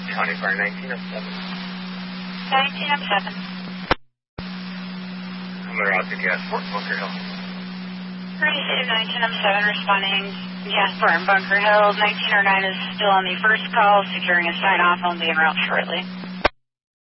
County Fire 1907. 1907. I'm going to route to gas Fort Bunker Hill. 321907 responding gas Fort Bunker Hill. 1909 is still on the first call, securing a sign off. I'll be en route shortly.